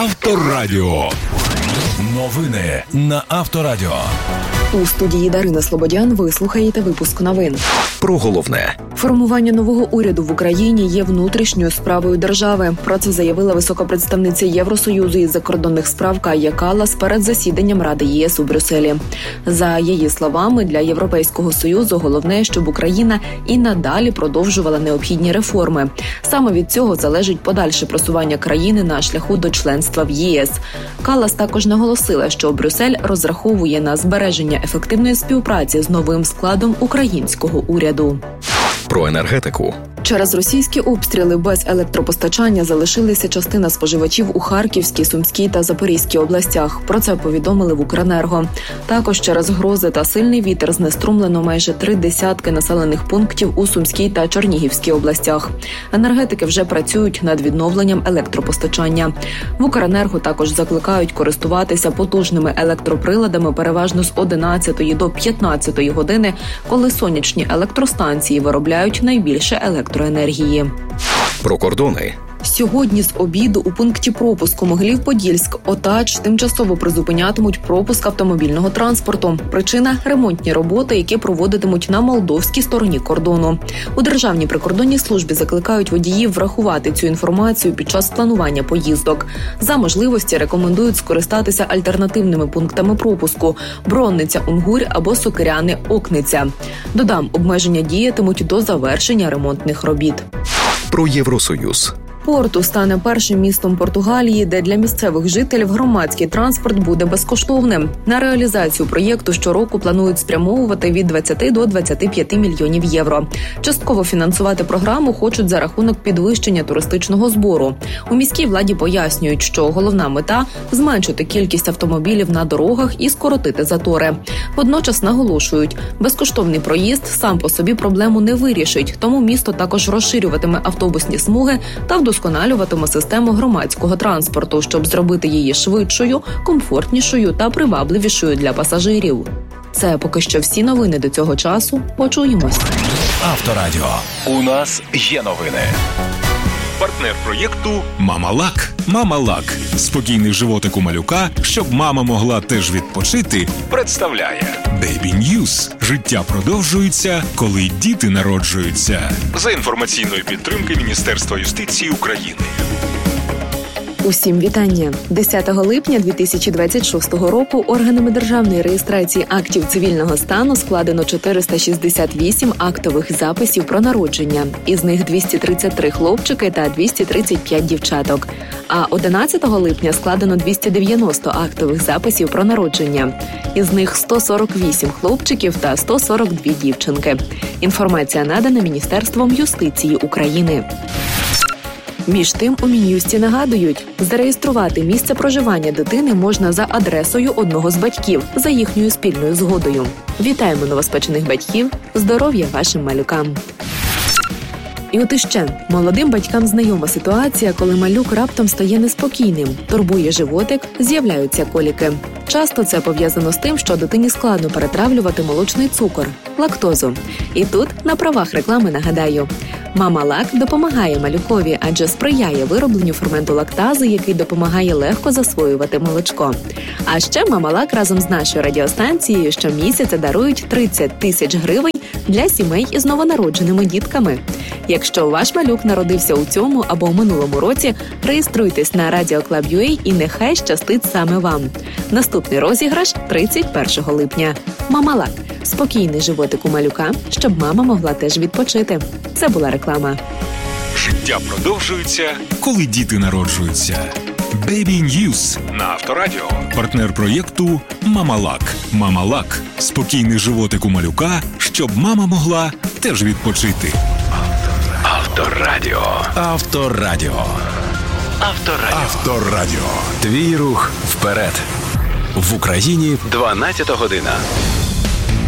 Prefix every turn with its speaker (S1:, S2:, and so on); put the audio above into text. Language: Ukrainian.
S1: Авторадіо. Новини на Авторадіо.
S2: У студії Дарина Слободян ви слухаєте випуск новин.
S3: Про головне.
S2: Формування нового уряду в Україні є внутрішньою справою держави. Про це заявила високопредставниця Євросоюзу із закордонних справ Кая Каллас перед засіданням Ради ЄС у Брюсселі. За її словами, для Європейського Союзу головне, щоб Україна і надалі продовжувала необхідні реформи. Саме від цього залежить подальше просування країни на шляху до членства в ЄС. Каллас також наголосила, що Брюссель розраховує на збереження ефективної співпраці з новим складом українського уряду.
S3: Про енергетику.
S2: Через російські обстріли без електропостачання залишилася частина споживачів у Харківській, Сумській та Запорізькій областях. Про це повідомили в Укренерго. Також через грози та сильний вітер знеструмлено майже 30 населених пунктів у Сумській та Чернігівській областях. Енергетики вже працюють над відновленням електропостачання. В Укренерго також закликають користуватися потужними електроприладами переважно з 11 до 15 години, коли сонячні електростанції виробляють найбільше електроенергії.
S3: Про кордони.
S2: Сьогодні з обіду у пункті пропуску Могилів-Подільськ ОТАЧ тимчасово призупинятимуть пропуск автомобільного транспорту. Причина – ремонтні роботи, які проводитимуть на молдовській стороні кордону. У Державній прикордонній службі закликають водіїв врахувати цю інформацію під час планування поїздок. За можливості рекомендують скористатися альтернативними пунктами пропуску – Бронниця-Унгурь або Сокиряни-Окниця. Додам, обмеження діятимуть до завершення ремонтних робіт.
S3: Про Євросоюз.
S2: Порту стане першим містом Португалії, де для місцевих жителів громадський транспорт буде безкоштовним. На реалізацію проєкту щороку планують спрямовувати від 20 до 25 мільйонів євро. Частково фінансувати програму хочуть за рахунок підвищення туристичного збору. У міській владі пояснюють, що головна мета – зменшити кількість автомобілів на дорогах і скоротити затори. Водночас наголошують, безкоштовний проїзд сам по собі проблему не вирішить, тому місто також розширюватиме автобусні смуги та вдосконалюватиме систему громадського транспорту, щоб зробити її швидшою, комфортнішою та привабливішою для пасажирів. Це поки що всі новини до цього часу. Почуємось.
S1: Авторадіо. У нас є новини. Партнер проєкту «Мама-Лак». «Мама-Лак» – спокійний животик у малюка, щоб мама могла теж відпочити, представляє Baby News. Життя продовжується, коли діти народжуються. За інформаційної підтримки Міністерства юстиції України.
S2: Усім вітання. 10 липня 2026 року органами державної реєстрації актів цивільного стану складено 468 актових записів про народження. Із них 233 хлопчики та 235 дівчаток. А 11 липня складено 290 актових записів про народження. Із них 148 хлопчиків та 142 дівчинки. Інформація надана Міністерством юстиції України. Між тим, у Мін'юсті нагадують, зареєструвати місце проживання дитини можна за адресою одного з батьків, за їхньою спільною згодою. Вітаємо новоспечених батьків, здоров'я вашим малюкам! І от іще, молодим батькам знайома ситуація, коли малюк раптом стає неспокійним, турбує животик, з'являються коліки. Часто це пов'язано з тим, що дитині складно перетравлювати молочний цукор – лактозу. І тут на правах реклами нагадаю. Мама-Лак допомагає малюкові, адже сприяє виробленню ферменту лактази, який допомагає легко засвоювати молочко. А ще Мама-Лак разом з нашою радіостанцією щомісяця дарують 30 тисяч гривень для сімей із новонародженими дітками. Якщо ваш малюк народився у цьому або у минулому році, реєструйтесь на Radio Club.ua і нехай щастить саме вам. Наступний розіграш 31 липня. Мама-Лак – спокійний животик у малюка, щоб мама могла теж відпочити. Це була реклама.
S1: Життя продовжується, коли діти народжуються. Baby News на Авторадіо. Партнер проєкту «Мама-Лак». «Мама-Лак» – спокійний животик у малюка, щоб мама могла теж відпочити. Авторадіо. Авторадіо. Авторадіо. Авторадіо.
S3: Твій рух вперед. В Україні 12 година.